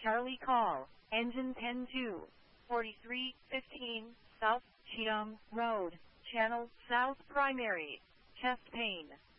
Charlie call, engine 102, 4315, South Cheatham Road, Channel South Primary, chest pain.